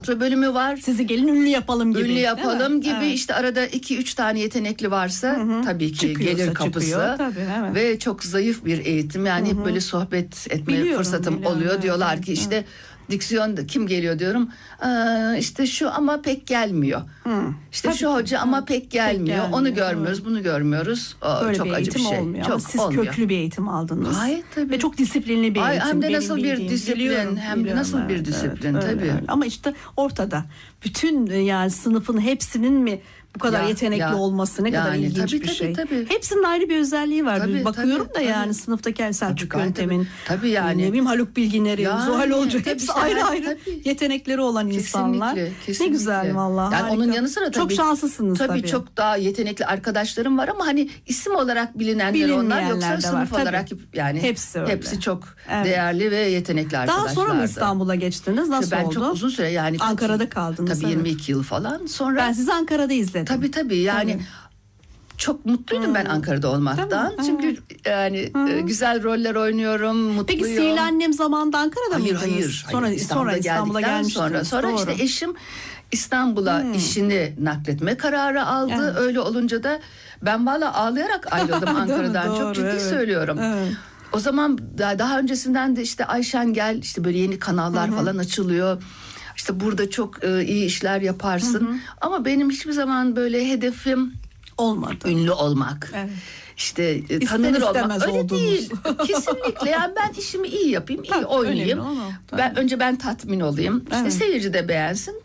bölümü var. Sizi gelin ünlü yapalım gibi. Ünlü yapalım gibi Evet. işte arada 2-3 tane yetenekli varsa tabii ki Çıkıyorsa gelir kapısı. çıkıyor, tabii, evet. Ve çok zayıf bir eğitim. Yani hep böyle sohbet etme fırsatım oluyor. evet, Diyorlar evet, ki işte diksiyon kim geliyor diyorum. İşte şu ama pek gelmiyor. İşte Tabii şu ki, hoca ama pek gelmiyor. Onu gelmiyor, görmüyoruz, bunu görmüyoruz. Böyle çok bir acı bir eğitim şey. olmuyor. Çok Ama siz olmuyor. köklü bir eğitim aldınız. Gayet tabii. Ve çok disiplinli bir eğitim. Hem de benim nasıl bir bildiğim. disiplin, Biliyorum, hem de biliyorum, nasıl bir evet, disiplin evet, tabii. öyle. Ama işte ortada. Bütün yani sınıfın hepsinin mi bu kadar yetenekli olması ne kadar ilginç tabii, bir şey. tabii. Hepsinin ayrı bir özelliği var. Tabii, Bakıyorum tabii, da yani tabii. sınıftaki Selçuk Tabii, Yöntem'in, tabii yani. ne bileyim Haluk Bilginer'in, Yani, Zuhal Olcay, tabii, hepsi ayrı ayrı tabii. yetenekleri olan insanlar. Kesinlikle. Ne güzel vallahi. Yani harika. onun yanı sıra çok tabii, şanslısınız tabii. çok daha yetenekli arkadaşlarım var ama hani isim olarak bilinenler onlar, yoksa de sınıf var, olarak yani hepsi çok Evet. değerli ve yetenekli arkadaşlardı. Daha sonra mı İstanbul'a geçtiniz? Nasıl ben oldu? çok uzun süre yani Ankara'da kaldınız. Tabii 22 yıl falan. Sonra ben sizi Ankara'da izledim. Tabii yani çok mutluydum ben Ankara'da olmaktan. Çünkü yani güzel roller oynuyorum, mutluyum. Peki Sihirli Annem zamanında Ankara'da mıydınız? Hayır. Sonra İstanbul'a gelmiştiniz. Sonra işte eşim İstanbul'a işini nakletme kararı aldı. Evet. Öyle olunca da ben valla ağlayarak ayrıldım Ankara'dan. Doğru, çok ciddi söylüyorum. Evet. O zaman daha öncesinden de işte Ayşen gel, işte böyle yeni kanallar falan açılıyor. İşte burada çok iyi işler yaparsın. Ama benim hiçbir zaman böyle hedefim olmadı. Ünlü olmak. Evet. İşte tanınır olmak. Öyle oldunuz. değil. Kesinlikle. Yani ben işimi iyi yapayım, iyi oynayayım. Önce ben tatmin olayım. İşte seyirci de beğensin.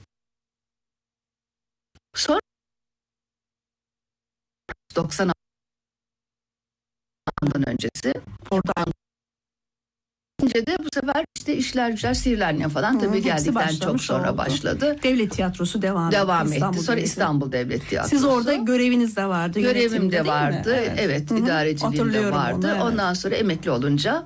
Sonra 90'dan öncesi oradan önce de bu sefer işte işler Sihirli Annem falan tabii geldikten çok sonra başladı. Devlet tiyatrosu devam etti. Sonra İstanbul Devlet Tiyatrosu. Siz orada göreviniz de vardı. Görevim de vardı. Evet, idareciliğim de vardı. Onu, ondan sonra emekli olunca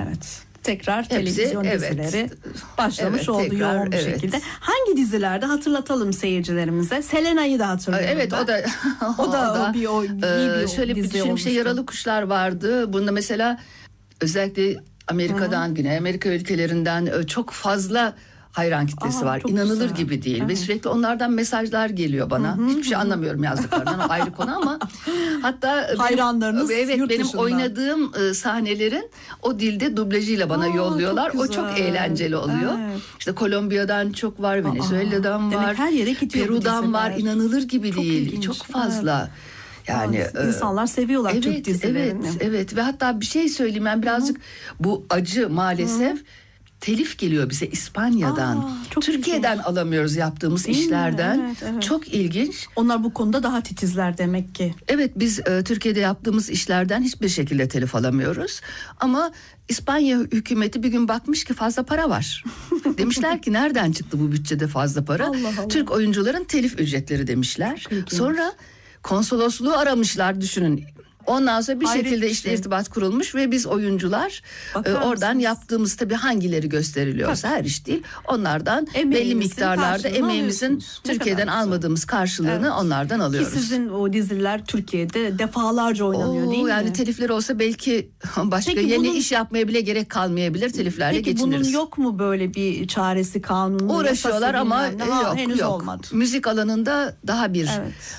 tekrar televizyon dizileri başlamış oldu yoğun bir şekilde. Hangi dizilerde hatırlatalım seyircilerimize? Selena'yı da hatırlıyorum. Evet, o da iyi bir şöyle bir düşünün, Yaralı Kuşlar vardı. Bunda mesela özellikle Amerika'dan, Güney Amerika ülkelerinden çok fazla hayran kitlesi var. İnanılır gibi değil. Ve sürekli onlardan mesajlar geliyor bana. Hiçbir şey anlamıyorum yazdıklarından. O ayrı konu ama hatta hayranlarınız benim oynadığım sahnelerin o dilde dublajıyla bana yolluyorlar. O çok eğlenceli oluyor. Evet. İşte Kolombiya'dan çok var, Venezuela'dan var. Her yere gidiyor. Peru'dan var. İnanılır gibi çok değil. İlginç. Çok fazla. Evet. Yani insanlar seviyorlar Türk dizilerini. Evet ve hatta bir şey söyleyeyim, ben birazcık bu acı maalesef telif geliyor bize İspanya'dan. Türkiye'den alamıyoruz yaptığımız işlerden. Evet. Çok ilginç. Onlar bu konuda daha titizler demek ki. Evet, biz Türkiye'de yaptığımız işlerden hiçbir şekilde telif alamıyoruz. Ama İspanya hükümeti bir gün bakmış ki fazla para var. Demişler ki nereden çıktı bu bütçede fazla para? Allah. Türk oyuncuların telif ücretleri demişler. Sonra konsolosluğu aramışlar, düşünün. Ondan sonra bir şekilde işte irtibat kurulmuş ve biz oyuncular oradan yaptığımız, tabii hangileri gösteriliyorsa her iş değil, onlardan belli miktarlarda emeğimizin Türkiye'den almadığımız karşılığını onlardan alıyoruz. Ki sizin o diziler Türkiye'de defalarca oynanıyor değil mi? Yani telifler olsa belki başka yeni iş yapmaya bile gerek kalmayabilir, teliflerle geçiniriz. Peki bunun yok mu böyle bir çaresi, kanunu? Uğraşıyorlar ama henüz yok. Olmadı. Müzik alanında daha bir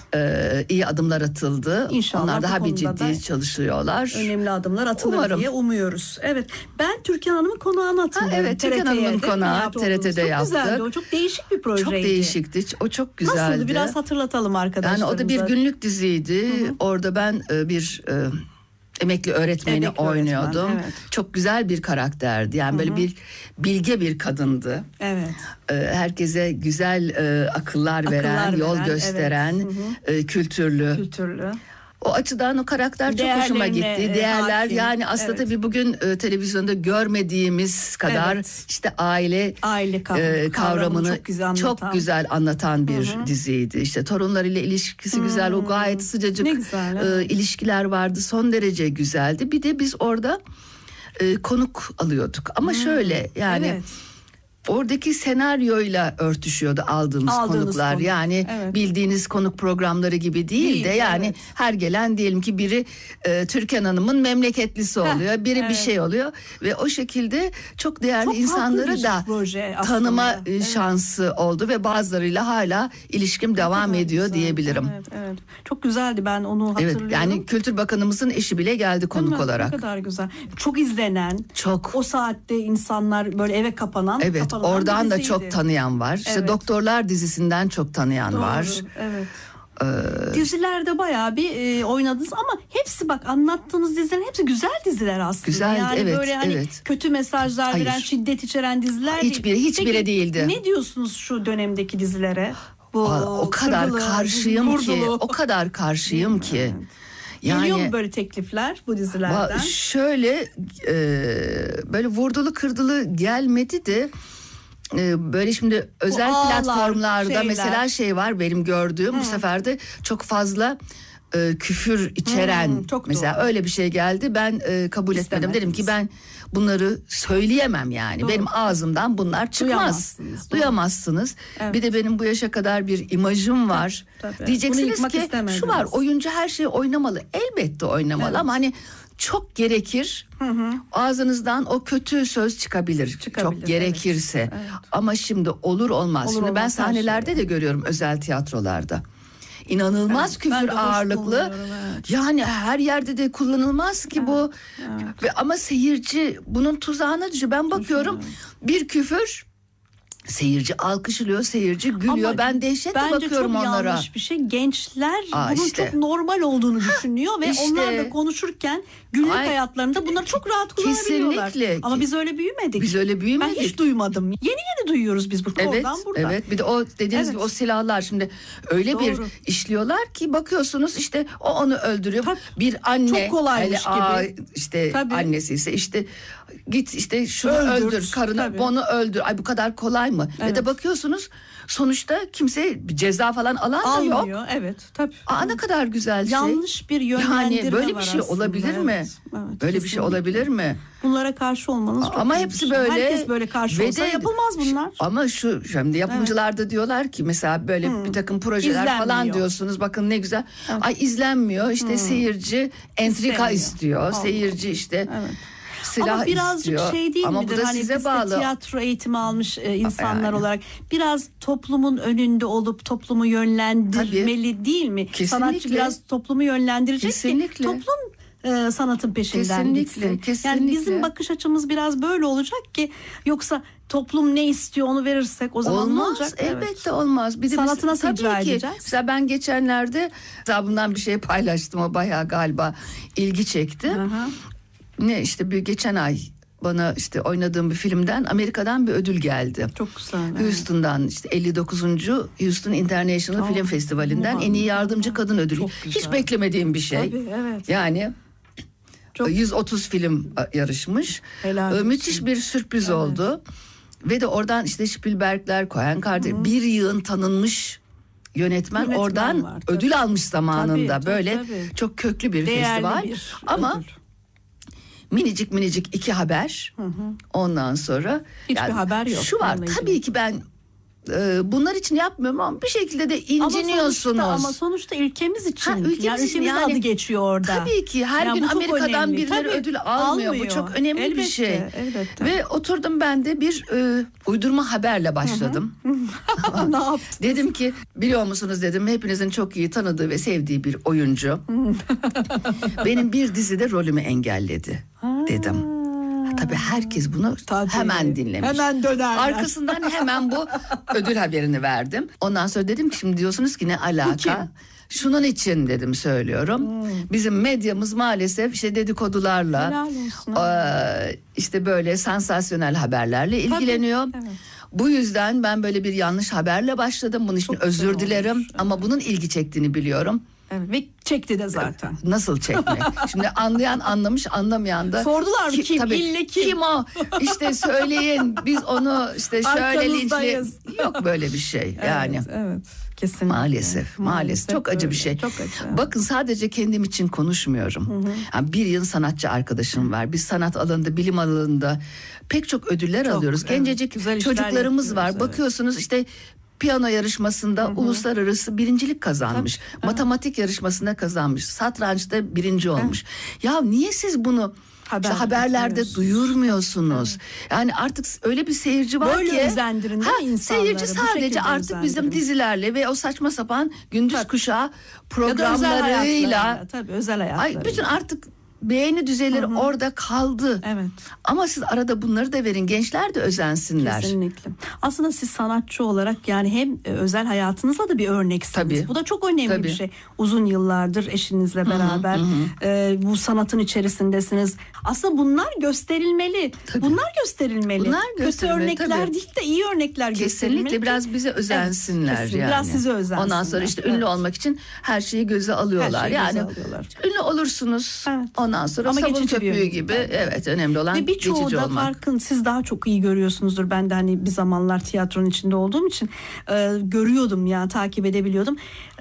iyi adımlar atıldı. İnşallah onlar daha bir ciddi çalışıyorlar. Önemli adımlar atılır diye umuyoruz. Evet, ben Türkan Hanım'ın konağını hatırlıyorum. Evet, Türkan Hanım'ın konağı TRT'de yaptık. Çok güzeldi o, çok değişik bir projeydi. Çok değişikti, o çok güzeldi. Nasıldı, biraz hatırlatalım arkadaşlarımıza. Yani o da bir günlük diziydi. Orada ben bir emekli öğretmeni oynuyordum. Evet. Çok güzel bir karakterdi. Yani böyle bir bilge bir kadındı. Evet. Herkese güzel akıllar veren, yol gösteren, kültürlü. O açıdan o karakter çok hoşuma gitti. Değerler yani aslında tabii bugün televizyonda görmediğimiz kadar işte aile kavramını çok güzel anlatan bir diziydi. İşte torunlarıyla ilişkisi güzel, o gayet sıcacık ilişkiler vardı. Son derece güzeldi. Bir de biz orada konuk alıyorduk. Ama şöyle yani oradaki senaryoyla örtüşüyordu aldığımız konuklar. Konu. Yani bildiğiniz konuk programları gibi değil de yani her gelen diyelim ki biri Türkan Hanım'ın memleketlisi oluyor. Biri bir şey oluyor ve o şekilde çok değerli insanları da tanıma şansı oldu ve bazılarıyla hala ilişkim devam ediyor diyebilirim. Evet. Çok güzeldi, ben onu hatırlıyorum. Evet, yani Kültür Bakanımızın eşi bile geldi konuk olarak. Ne kadar güzel. Çok izlenen. Çok. O saatte insanlar böyle eve kapanan. Evet, oradan da çok tanıyan var. İşte Doktorlar dizisinden çok tanıyan var. Evet. Dizilerde bayağı bir oynadınız ama hepsi, bak anlattığınız dizilerin hepsi güzel diziler aslında. Güzel, yani böyle hani kötü mesajlar veren, şiddet içeren diziler değil. Hiçbiri değildi. Ne diyorsunuz şu dönemdeki dizilere? O kadar karşıyım ki. O kadar karşıyım ki. Yani, geliyor mu böyle teklifler bu dizilerden? Şöyle böyle vurdulu kırdılı gelmedi de böyle şimdi özel platformlarda mesela şey var benim gördüğüm, bu sefer de çok fazla küfür içeren mesela öyle bir şey geldi. Ben kabul etmedim. Dedim ki ben bunları söyleyemem yani. Doğru. Benim ağzımdan bunlar çıkmaz. Duyamazsınız. Evet. Bir de benim bu yaşa kadar bir imajım var. Tabii. Diyeceksiniz ki şu var, oyuncu her şeyi oynamalı. Elbette oynamalı ama hani çok gerekir. Ağzınızdan o kötü söz çıkabilir çok gerekirse. Evet. Ama şimdi olur olmaz. Şimdi ben sahnelerde de görüyorum, özel tiyatrolarda. İnanılmaz küfür ağırlıklı. Yani her yerde de kullanılmaz ki bu. Ve ama seyirci bunun tuzağına düşüyor. Ben bakıyorum bir küfür, seyirci alkışlıyor, seyirci gülüyor. Ama ben dehşetle bakıyorum onlara. Bence çok yanlış bir şey. Gençler bunun çok normal olduğunu düşünüyor ve onlar da konuşurken günlük hayatlarında bunları çok rahat kullanabiliyorlar. Kesinlikle. Ama biz öyle büyümedik. Ben hiç duymadım. Yeni duyuyoruz biz buradan. Evet. Bir de o dediğiniz gibi o silahlar şimdi öyle bir işliyorlar ki bakıyorsunuz işte o onu öldürüyor. Tabii. Bir anne çok kolaymış gibi. İşte annesi ise işte git işte şunu öldür karını, bunu öldür. Ay bu kadar kolay mı? Evet. Ve de bakıyorsunuz sonuçta kimse ceza falan alan da yok. Evet, tabii. Ne kadar güzel yanlış bir yönlendirme yani böyle bir şey aslında. Olabilir mi? Evet, böyle bir şey olabilir mi? Bunlara karşı olmanız çok ama hepsi böyle. Herkes böyle karşı olsa yapılmaz bunlar. Ama şimdi yapımcılar da diyorlar ki mesela böyle bir takım projeler falan diyorsunuz. Bakın ne güzel. Evet. Ay izlenmiyor. İşte seyirci entrika istiyor. Seyirci işte silah ama birazcık istiyor. Şey değil ama midir? Bu da hani size biz bağlı. de tiyatro eğitimi almış insanlar olarak biraz toplumun önünde olup toplumu yönlendirmeli değil mi? Kesinlikle. Sanatçı biraz toplumu yönlendirecek ki toplum sanatın peşinden gitsin. Yani bizim bakış açımız biraz böyle olacak ki yoksa toplum ne istiyor onu verirsek o zaman ne olacak? Elbette olmaz. Bir de sanatı nasıl icra edeceğiz? Mesela ben geçenlerde bundan bir şey paylaştım, o bayağı galiba ilgi çekti. Ne işte bir geçen ay bana işte oynadığım bir filmden Amerika'dan bir ödül geldi. Çok güzel. Houston'dan işte 59. Houston International Film Festivali'nden en iyi yardımcı kadın ödülü. Hiç beklemediğim bir şey. Tabii, evet. Yani 130 film yarışmış. Müthiş bir sürpriz oldu. Ve de oradan işte Spielberg'ler, Coen kardeş, bir yığın tanınmış yönetmen oradan var, ödül almış zamanında. Böyle çok köklü bir festival. Ama minicik 2 haber. Ondan sonra hiçbir haber yok. Şu var, tabii ki ben bunlar için yapmıyorum ama bir şekilde de inciniyorsunuz. Ama sonuçta ülkemiz için. Ülkemizin adı geçiyor orada. Tabii ki her gün Amerika'dan birileri ödül almıyor. Bu çok önemli bir şey. Elbette. Ve oturdum ben de bir uydurma haberle başladım. Ne yaptın? Dedim ki biliyor musunuz dedim, hepinizin çok iyi tanıdığı ve sevdiği bir oyuncu benim bir dizide rolümü engelledi dedim. Tabii herkes bunu hemen dinlemiş. Hemen dönerler. Arkasından hemen bu ödül haberini verdim. Ondan sonra dedim ki şimdi diyorsunuz ki ne alaka? Şunun için dedim söylüyorum. Bizim medyamız maalesef işte dedikodularla işte böyle sansasyonel haberlerle ilgileniyor. Evet. Bu yüzden ben böyle bir yanlış haberle başladım. Bunun için özür dilerim ama bunun ilgi çektiğini biliyorum. Evet, ve çekti de zaten. Nasıl çekme? Şimdi anlayan anlamış, anlamayan da. Sordular mı kim? Tabii, İlle kim? Kim o? İşte söyleyin, biz onu işte şöyle linçli. Yok böyle bir şey yani. Evet. Kesinlikle. Maalesef. Çok acı bir şey. Çok acı. Bakın sadece kendim için konuşmuyorum. Yani bir yıl sanatçı arkadaşım var. Biz sanat alanında, bilim alanında pek çok ödüller alıyoruz. Gencecik çocuklarımız var. Bakıyorsunuz işte piyano yarışmasında uluslararası birincilik kazanmış. Tabii. Matematik yarışmasında kazanmış. Satrançta birinci olmuş. Ya niye siz bunu haberlerde duyurmuyorsunuz? Evet. Yani artık öyle bir seyirci var böyle ki. özendirin değil mi insanları? Seyirci sadece artık bizim dizilerle ve o saçma sapan gündüz kuşağı programlarıyla. Tabii özel hayatlarıyla. Bütün artık beğeni düzeyleri orada kaldı. Evet. Ama siz arada bunları da verin. Gençler de özensinler. Kesinlikle. Aslında siz sanatçı olarak yani hem özel hayatınızda da bir örneksiniz. Tabii. Bu da çok önemli bir şey. Uzun yıllardır eşinizle beraber bu sanatın içerisindesiniz. Aslında bunlar gösterilmeli. Bunlar gösterilmeli. Kötü örnekler değil de iyi örnekler gösterilmeli. Kesinlikle biraz bize özensinler yani. Biraz size özensinler. Ondan sonra işte ünlü olmak için her şeyi göze alıyorlar. Ünlü olursunuz. Evet. Ondan sonra ama sabun köpüğü gibi önemli olan geçici olmak. Ve birçoğu da farkın siz daha çok iyi görüyorsunuzdur. Ben de hani bir zamanlar tiyatronun içinde olduğum için görüyordum ya, takip edebiliyordum.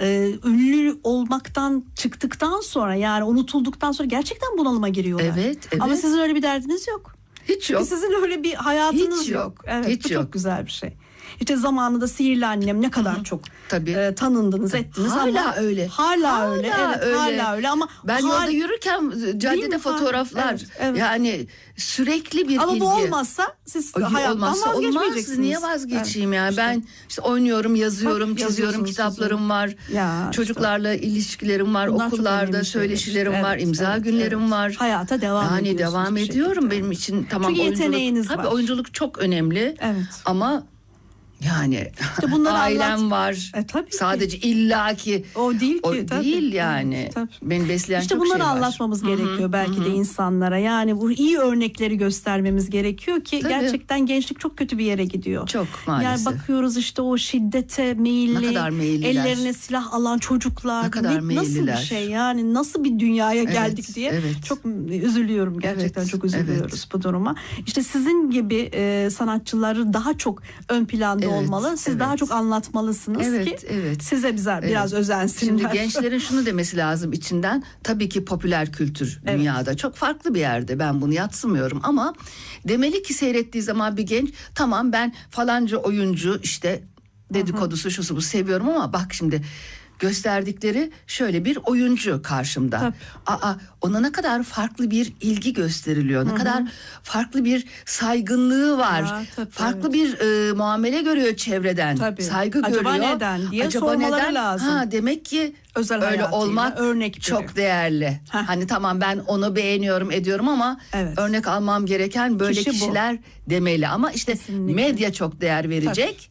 Ünlü olmaktan çıktıktan sonra yani unutulduktan sonra gerçekten bunalıma giriyorlar. Evet. Ama sizin öyle bir derdiniz yok. Hiç yok. Sizin öyle bir hayatınız yok. Evet, hiç bu çok güzel bir şey. İşte zamanında Sihirli Annem ne kadar çok tanındınız, ettiniz hala ama öyle. Hala öyle. Hala öyle ama ben yolda yürürken caddede fotoğraflar yani sürekli bir ama ilgi. Bu olmazsa siz hayattan vazgeçmeyeceksiniz. Niye vazgeçeyim yani? İşte. Ben işte oynuyorum, yazıyorum, çiziyorum, kitaplarım var. Çocuklarla ilişkilerim var, bunlar okullarda söyleşilerim var, imza günlerim var. Hayata devam ediyorum benim için. Tamam, çünkü yeteneğiniz var. Tabii oyunculuk çok önemli. Evet. Ama yani işte ailem var. Sadece illaki o değil ki. O değil yani. Beni besleyen işte çok şey var. İşte bunları anlatmamız gerekiyor belki de insanlara. Yani bu iyi örnekleri göstermemiz gerekiyor ki gerçekten gençlik çok kötü bir yere gidiyor. Çok maalesef. Yani bakıyoruz işte o şiddete meyilli, ellerine silah alan çocuklar. Ne kadar meyilliler. Nasıl bir şey yani, nasıl bir dünyaya geldik diye. Çok üzülüyorum gerçekten, çok üzülüyoruz bu duruma. İşte sizin gibi sanatçıları daha çok ön planda olmalı. Siz daha çok anlatmalısınız ki size biraz özensinler. Şimdi gençlerin şunu demesi lazım içinden. Tabii ki popüler kültür dünyada çok farklı bir yerde. Ben bunu yadsımıyorum ama demeli ki seyrettiği zaman bir genç, tamam ben falanca oyuncu işte dedikodusu şusu bu seviyorum ama bak şimdi gösterdikleri şöyle bir oyuncu karşımda. Ona ne kadar farklı bir ilgi gösteriliyor. Ne kadar farklı bir saygınlığı var. Farklı bir muamele görüyor çevreden. Saygı görüyor. Acaba neden diye sormaları lazım. Demek ki özel öyle olmak çok değerli. Hani tamam ben onu beğeniyorum ediyorum ama örnek almam gereken böyle kişiler demeli. Ama işte medya çok değer verecek.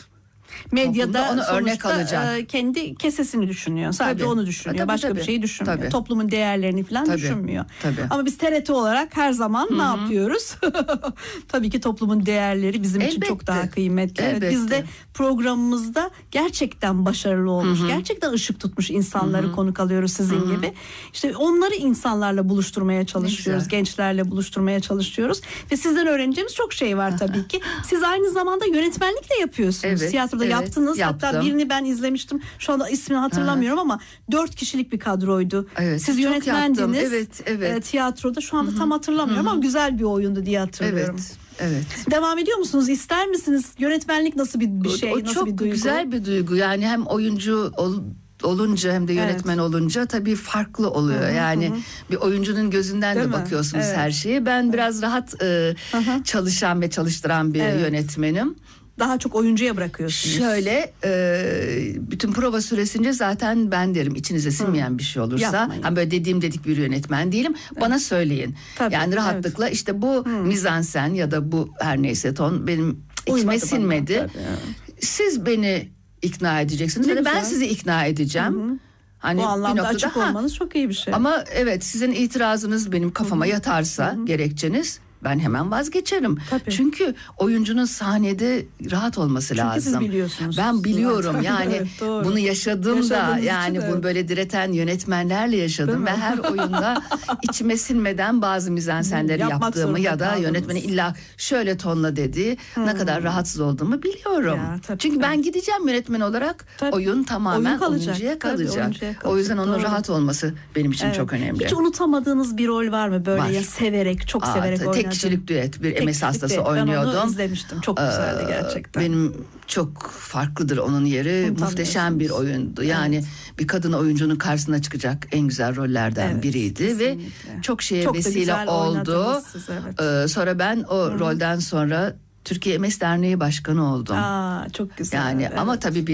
Medyada onu örnek alacak. Kendi kesesini düşünüyor. Sadece onu düşünüyor. Başka bir şey düşünmüyor. Toplumun değerlerini falan düşünmüyor. Ama biz TRT olarak her zaman ne yapıyoruz? Tabii ki toplumun değerleri bizim için çok daha kıymetli. Biz de programımızda gerçekten başarılı olmuş, gerçekten ışık tutmuş insanları konuk alıyoruz sizin gibi. İşte onları insanlarla buluşturmaya çalışıyoruz. Gençlerle buluşturmaya çalışıyoruz. Ve sizden öğreneceğimiz çok şey var tabii ki. Siz aynı zamanda yönetmenlik de yapıyorsunuz. Tiyatroda yaptınız. Yaptım. Hatta birini ben izlemiştim. Şu anda ismini hatırlamıyorum ama 4 kişilik bir kadroydu. Siz yönetmendiniz. Tiyatroda şu anda tam hatırlamıyorum ama güzel bir oyundu diye hatırlıyorum. Devam ediyor musunuz? İster misiniz? Yönetmenlik nasıl bir şey? O çok bir duygu? Güzel bir duygu. Yani hem oyuncu olunca hem de yönetmen olunca tabii farklı oluyor. Yani bir oyuncunun gözünden de bakıyorsunuz her şeye. Ben biraz rahat çalışan ve çalıştıran bir yönetmenim. Daha çok oyuncuya bırakıyorsunuz. Şöyle bütün prova süresince zaten ben derim içinize sinmeyen bir şey olursa. Hani böyle dedik bir yönetmen değilim. Bana söyleyin. Yani rahatlıkla işte bu mizansen ya da bu her neyse ton benim içime sinmedi. Siz beni ikna edeceksiniz. Yani ben sizi ikna edeceğim. Hani bu anlamda açık olmanız çok iyi bir şey. Ama sizin itirazınız benim kafama yatarsa gerekçeniz ben hemen vazgeçerim. Tabii. Çünkü oyuncunun sahnede rahat olması lazım. Çünkü siz biliyorsunuz. Ben biliyorum yani evet, bunu yaşadım da yani evet. bunu böyle direten yönetmenlerle yaşadım ve her oyunda içime sinmeden bazı mizansenleri yaptığımı ya da yönetmeni illa şöyle tonla dedi ne kadar rahatsız olduğumu biliyorum. Ya, çünkü ben gideceğim yönetmen olarak oyun tamamen oyuncuya kalacak. O yüzden onun rahat olması benim için çok önemli. Hiç unutamadığınız bir rol var mı böyle ya severek çok severek oynadığınız? Tek kişilik düet bir MS hastası oynuyordum. Ben onu izlemiştim. Çok güzeldi gerçekten. Benim çok farklıdır onun yeri. Muhteşem bir oyundu. Yani bir kadın oyuncunun karşısına çıkacak en güzel rollerden biriydi kesinlikle. Ve çok şeye vesile oldu. Siz, sonra ben o rolden sonra Türkiye MS Derneği Başkanı oldum. Çok güzel. Yani ama tabii bir